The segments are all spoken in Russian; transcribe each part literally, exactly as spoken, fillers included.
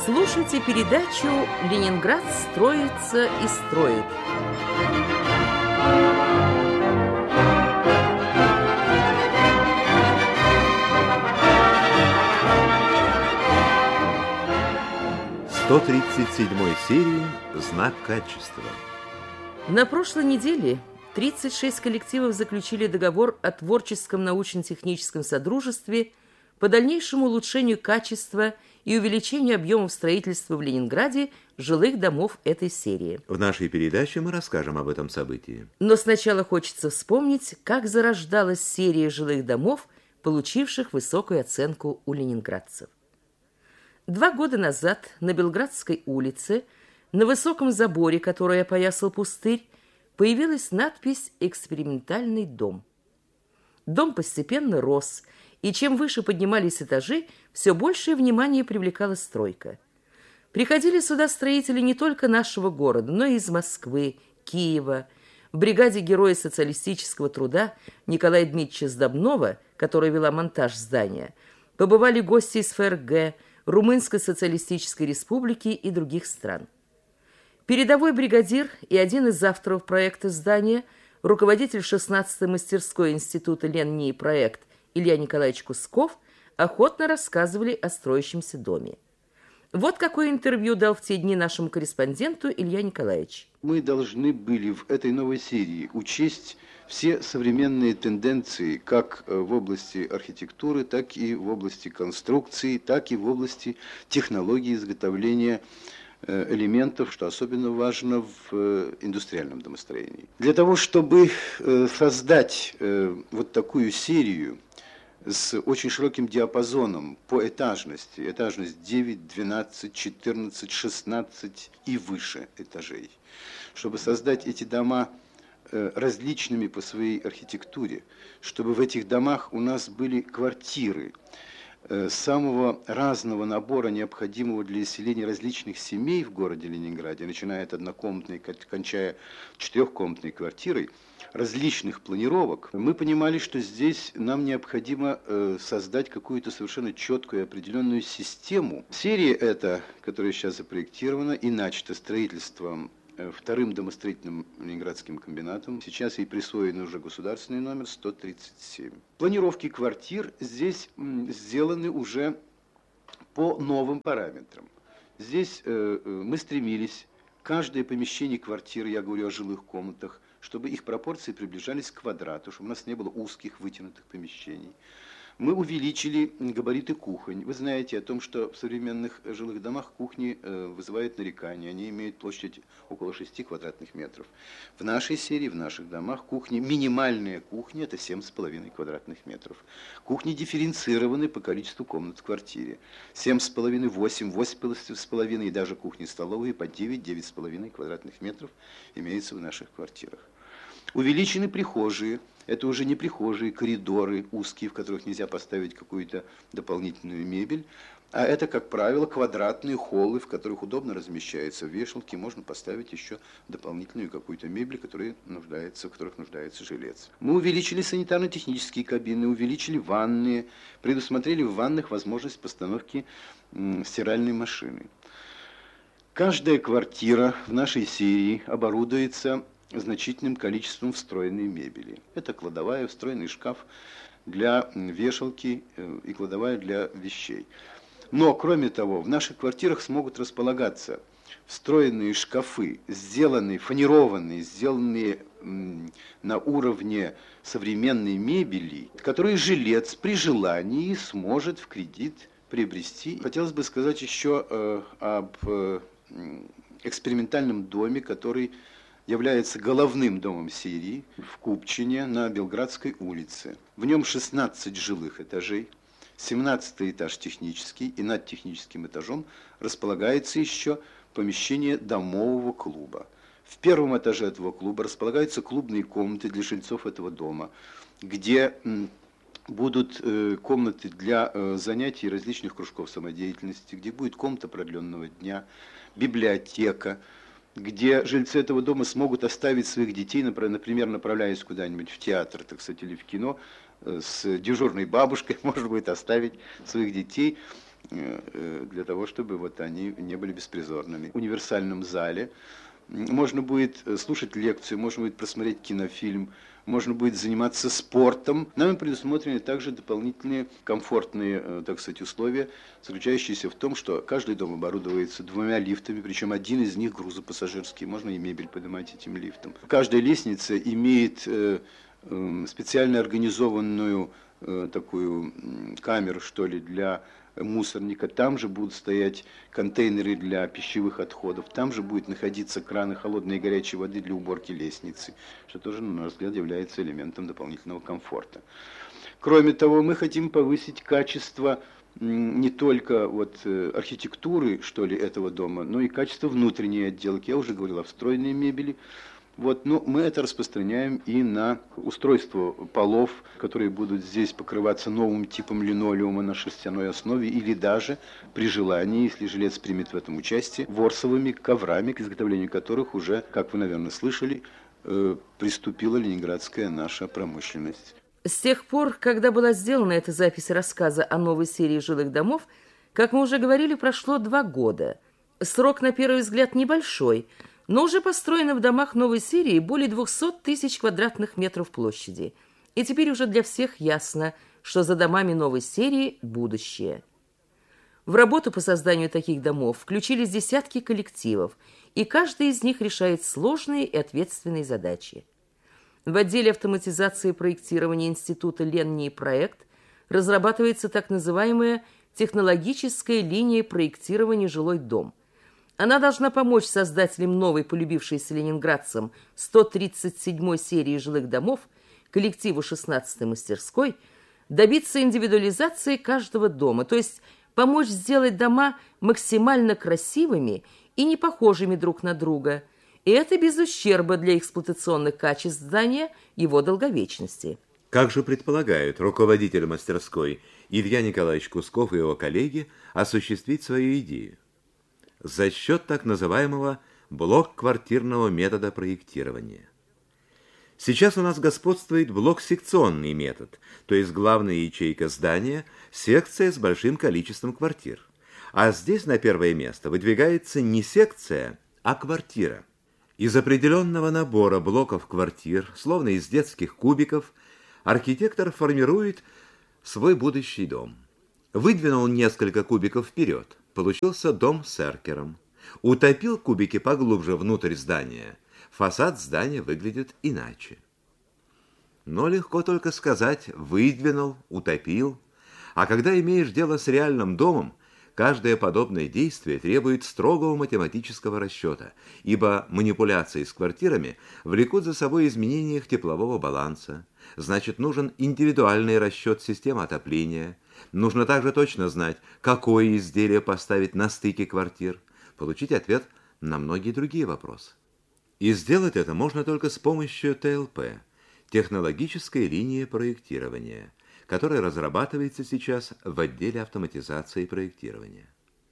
Слушайте передачу «Ленинград строится и строит». сто тридцать седьмой серии «Знак качества». На прошлой неделе тридцать шесть коллективов заключили договор о творческом научно-техническом содружестве по дальнейшему улучшению качества и увеличению объемов строительства в Ленинграде жилых домов этой серии. В нашей передаче мы расскажем об этом событии. Но сначала хочется вспомнить, как зарождалась серия жилых домов, получивших высокую оценку у ленинградцев. Два года назад на Белградской улице, на высоком заборе, который опоясал пустырь, появилась надпись «Экспериментальный дом». Дом постепенно рос, и чем выше поднимались этажи, все большее внимание привлекала стройка. Приходили сюда строители не только нашего города, но и из Москвы, Киева. В бригаде Героя социалистического труда Николая Дмитриевича Сдобнова, которая вела монтаж здания, побывали гости из ФРГ, Румынской социалистической республики и других стран. Передовой бригадир и один из авторов проекта здания, руководитель шестнадцатой мастерской института Леннии проект Илья Николаевич Кусков, охотно рассказывали о строящемся доме. Вот какое интервью дал в те дни нашему корреспонденту Илья Николаевич. Мы должны были в этой новой серии учесть все современные тенденции как в области архитектуры, так и в области конструкции, так и в области технологии изготовления элементов, что особенно важно в индустриальном домостроении. Для того, чтобы создать вот такую серию с очень широким диапазоном по этажности, этажность девять, двенадцать, четырнадцать, шестнадцать и выше этажей, чтобы создать эти дома различными по своей архитектуре, чтобы в этих домах у нас были квартиры самого разного набора, необходимого для заселения различных семей в городе Ленинграде, начиная от однокомнатной, кончая четырехкомнатной квартирой, различных планировок, мы понимали, что здесь нам необходимо создать какую-то совершенно четкую и определенную систему. Серия эта, которая сейчас запроектирована и начата строительством вторым домостроительным ленинградским комбинатом, сейчас ей присвоен уже государственный номер сто тридцать семь. Планировки квартир здесь сделаны уже по новым параметрам. Здесь э, мы стремились каждое помещение квартиры, я говорю о жилых комнатах, чтобы их пропорции приближались к квадрату, чтобы у нас не было узких вытянутых помещений. Мы увеличили габариты кухонь. Вы знаете о том, что в современных жилых домах кухни вызывают нарекания. Они имеют площадь около шести квадратных метров. В нашей серии, в наших домах кухни, минимальная кухня – это семь с половиной квадратных метров. Кухни дифференцированы по количеству комнат в квартире. семь с половиной, восемь, восемь с половиной и даже кухни-столовые по девять, девять с половиной квадратных метров имеются в наших квартирах. Увеличены прихожие. Это уже не прихожие, коридоры узкие, в которых нельзя поставить какую-то дополнительную мебель, а это, как правило, квадратные холлы, в которых удобно размещаются вешалки, можно поставить еще дополнительную какую-то мебель, которая нуждается, в которых нуждается жилец. Мы увеличили санитарно-технические кабины, увеличили ванные, предусмотрели в ваннах возможность постановки м, стиральной машины. Каждая квартира в нашей серии оборудуется значительным количеством встроенной мебели. Это кладовая, встроенный шкаф для вешалки и кладовая для вещей. Но, кроме того, в наших квартирах смогут располагаться встроенные шкафы, сделанные, фанерованные, сделанные на уровне современной мебели, которые жилец при желании сможет в кредит приобрести. Хотелось бы сказать еще э, об э, экспериментальном доме, который является головным домом серии в Купчине на Белградской улице. В нем шестнадцать жилых этажей, семнадцатый этаж технический, и над техническим этажом располагается еще помещение домового клуба. В первом этаже этого клуба располагаются клубные комнаты для жильцов этого дома, где будут комнаты для занятий различных кружков самодеятельности, где будет комната продленного дня, библиотека, где жильцы этого дома смогут оставить своих детей, например, направляясь куда-нибудь в театр, так сказать, или в кино, с дежурной бабушкой, может быть, оставить своих детей для того, чтобы вот они не были беспризорными. В универсальном зале можно будет слушать лекцию, можно будет просмотреть кинофильм, можно будет заниматься спортом. Нами предусмотрены также дополнительные комфортные, так сказать, условия, заключающиеся в том, что каждый дом оборудуется двумя лифтами, причем один из них грузопассажирский, можно и мебель поднимать этим лифтом. Каждая лестница имеет специально организованную такую камеру, что ли, для мусорника. Там же будут стоять контейнеры для пищевых отходов. Там же будет находиться краны холодной и горячей воды для уборки лестницы, что тоже, на наш взгляд, является элементом дополнительного комфорта. Кроме того, мы хотим повысить качество не только вот архитектуры, что ли, этого дома, но и качество внутренней отделки. Я уже говорил о встроенной мебели. Вот, ну, мы это распространяем и на устройство полов, которые будут здесь покрываться новым типом линолеума на шерстяной основе, или даже, при желании, если жилец примет в этом участие, ворсовыми коврами, к изготовлению которых уже, как вы, наверное, слышали, э, приступила ленинградская наша промышленность. С тех пор, когда была сделана эта запись рассказа о новой серии жилых домов, как мы уже говорили, прошло два года. Срок, на первый взгляд, небольшой, но уже построено в домах новой серии более двухсот тысяч квадратных метров площади. И теперь уже для всех ясно, что за домами новой серии будущее. В работу по созданию таких домов включились десятки коллективов, и каждый из них решает сложные и ответственные задачи. В отделе автоматизации и проектирования Института Ленни и проект разрабатывается так называемая технологическая линия проектирования «Жилой дом». Она должна помочь создателям новой, полюбившейся ленинградцам сто тридцать седьмой серии жилых домов, коллективу шестнадцатой мастерской, добиться индивидуализации каждого дома, то есть помочь сделать дома максимально красивыми и не похожими друг на друга, и это без ущерба для эксплуатационных качеств здания, его долговечности. Как же предполагают руководитель мастерской Илья Николаевич Кусков и его коллеги осуществить свою идею? За счет так называемого блок-квартирного метода проектирования. Сейчас у нас господствует блок-секционный метод, то есть главная ячейка здания – секция с большим количеством квартир. А здесь на первое место выдвигается не секция, а квартира. Из определенного набора блоков квартир, словно из детских кубиков, архитектор формирует свой будущий дом. Выдвинул несколько кубиков вперед. Получился дом с эркером. Утопил кубики поглубже внутрь здания. Фасад здания выглядит иначе. Но легко только сказать «выдвинул», «утопил». А когда имеешь дело с реальным домом, каждое подобное действие требует строгого математического расчета, ибо манипуляции с квартирами влекут за собой изменения их теплового баланса. Значит, нужен индивидуальный расчет системы отопления. Нужно также точно знать, какое изделие поставить на стыке квартир, получить ответ на многие другие вопросы. И сделать это можно только с помощью Т Л П, технологической линии проектирования, которая разрабатывается сейчас в отделе автоматизации и проектирования.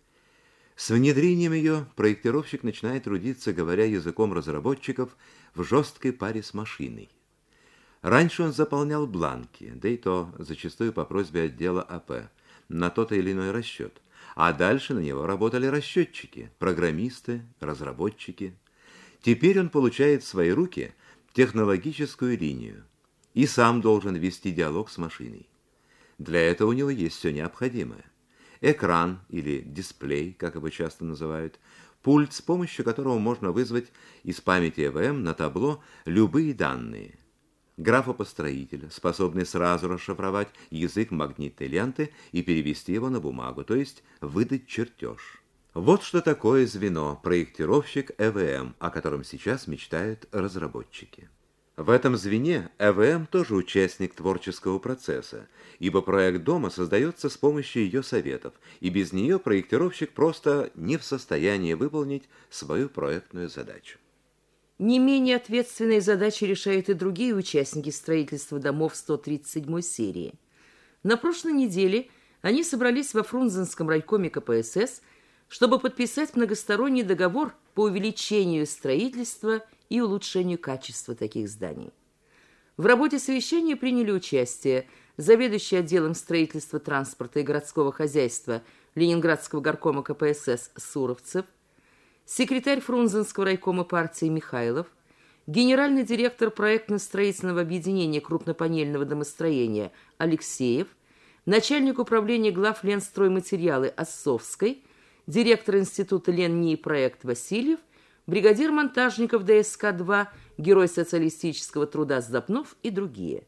С внедрением ее проектировщик начинает трудиться, говоря языком разработчиков, в жесткой паре с машиной. Раньше он заполнял бланки, да и то зачастую по просьбе отдела А П, на тот или иной расчет. А дальше на него работали расчетчики, программисты, разработчики. Теперь он получает в свои руки технологическую линию и сам должен вести диалог с машиной. Для этого у него есть все необходимое. Экран или дисплей, как его часто называют, пульт, с помощью которого можно вызвать из памяти Э В М на табло любые данные. Графопостроитель, способный сразу расшифровать язык магнитной ленты и перевести его на бумагу, то есть выдать чертеж. Вот что такое звено проектировщик Э В М, о котором сейчас мечтают разработчики. В этом звене Э В М тоже участник творческого процесса, ибо проект дома создается с помощью ее советов, и без нее проектировщик просто не в состоянии выполнить свою проектную задачу. Не менее ответственные задачи решают и другие участники строительства домов сто тридцать седьмой серии. На прошлой неделе они собрались во Фрунзенском райкоме Ка Пэ Эс Эс, чтобы подписать многосторонний договор по увеличению строительства и улучшению качества таких зданий. В работе совещания приняли участие заведующий отделом строительства, транспорта и городского хозяйства Ленинградского горкома ка пэ эс эс Суровцев, секретарь Фрунзенского райкома партии Михайлов, генеральный директор проектно-строительного объединения крупнопанельного домостроения Алексеев, начальник управления главленстройматериалы Оссовской, директор института Ленни проект Васильев, бригадир монтажников дэ эс ка два, герой социалистического труда Сдобнов и другие.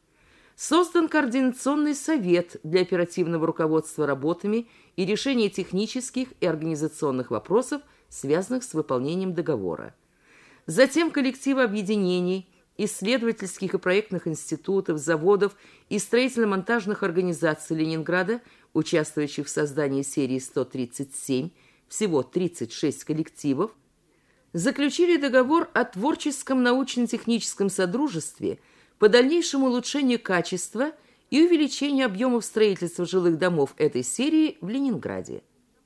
Создан координационный совет для оперативного руководства работами и решения технических и организационных вопросов, связанных с выполнением договора. Затем коллективы объединений, исследовательских и проектных институтов, заводов и строительно-монтажных организаций Ленинграда, участвующих в создании серии сто тридцать семь, всего тридцать шесть коллективов, заключили договор о творческом научно-техническом содружестве по дальнейшему улучшению качества и увеличению объемов строительства жилых домов этой серии в Ленинграде.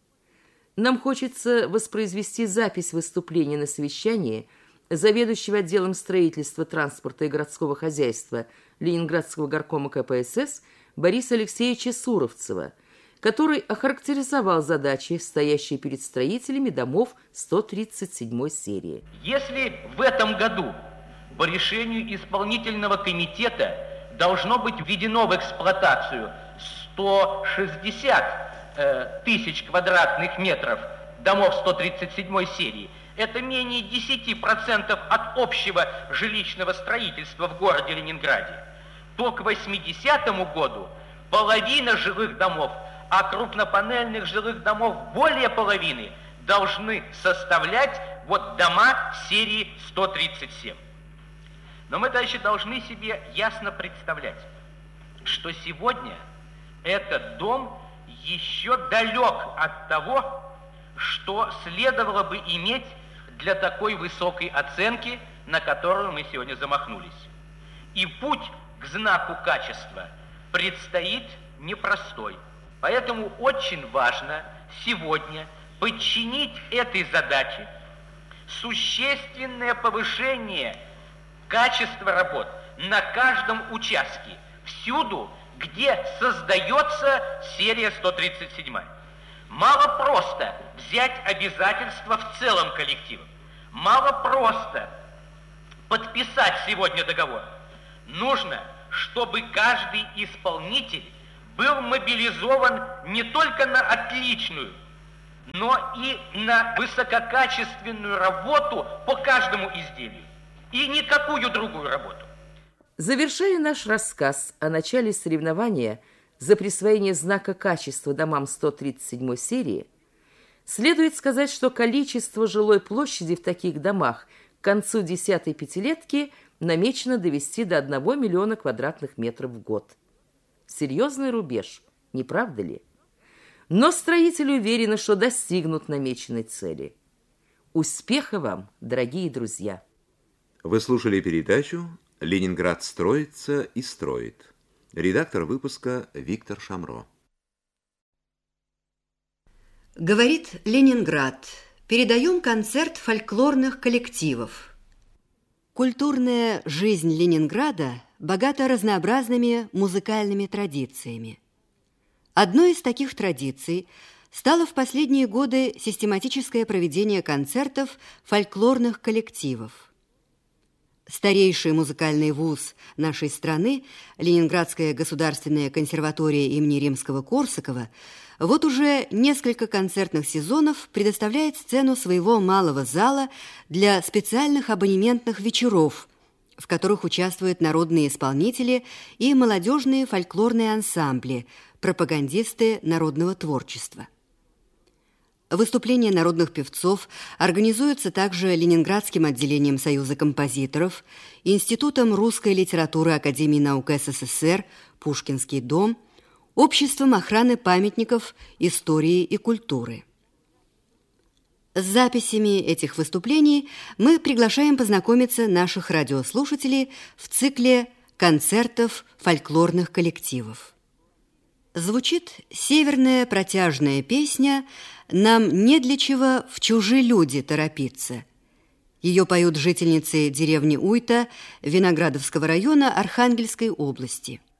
Нам хочется воспроизвести запись выступления на совещании заведующего отделом строительства, транспорта и городского хозяйства Ленинградского горкома ка пэ эс эс Бориса Алексеевича Суровцева, который охарактеризовал задачи, стоящие перед строителями домов сто тридцать седьмой серии. Если в этом году по решению исполнительного комитета должно быть введено в эксплуатацию сто шестьдесят э, тысяч квадратных метров домов сто тридцать седьмой серии, это менее десяти процентов от общего жилищного строительства в городе Ленинграде, то к восьмидесятому году половина жилых домов, а крупнопанельных жилых домов более половины, должны составлять вот дома серии сто тридцать семь. Но мы дальше должны себе ясно представлять, что сегодня этот дом еще далек от того, что следовало бы иметь для такой высокой оценки, на которую мы сегодня замахнулись. И путь к знаку качества предстоит непростой. Поэтому очень важно сегодня подчинить этой задаче существенное повышение качества работ на каждом участке, всюду, где создается серия сто тридцать семь. Мало просто взять обязательства в целом коллектива. Мало просто подписать сегодня договор. Нужно, чтобы каждый исполнитель был мобилизован не только на отличную, но и на высококачественную работу по каждому изделию. И никакую другую работу. Завершая наш рассказ о начале соревнования за присвоение знака качества домам сто тридцать седьмой серии, следует сказать, что количество жилой площади в таких домах к концу десятой пятилетки намечено довести до одного миллиона квадратных метров в год. Серьезный рубеж, не правда ли? Но строители уверены, что достигнут намеченной цели. Успеха вам, дорогие друзья! Вы слушали передачу «Ленинград строится и строит». Редактор выпуска Виктор Шамро. Говорит Ленинград. Передаем концерт фольклорных коллективов. Культурная жизнь Ленинграда богата разнообразными музыкальными традициями. Одной из таких традиций стало в последние годы систематическое проведение концертов фольклорных коллективов. Старейший музыкальный вуз нашей страны, Ленинградская государственная консерватория имени Римского-Корсакова, вот уже несколько концертных сезонов предоставляет сцену своего малого зала для специальных абонементных вечеров, в которых участвуют народные исполнители и молодежные фольклорные ансамбли, пропагандисты народного творчества. Выступления народных певцов организуются также Ленинградским отделением Союза композиторов, Институтом русской литературы Академии наук эс эс эс эр, Пушкинский дом, Обществом охраны памятников истории и культуры. С записями этих выступлений мы приглашаем познакомиться наших радиослушателей в цикле концертов фольклорных коллективов. Звучит северная протяжная песня «Нам не для чего в чужие люди торопиться». Ее поют жительницы деревни Уйта Виноградовского района Архангельской области.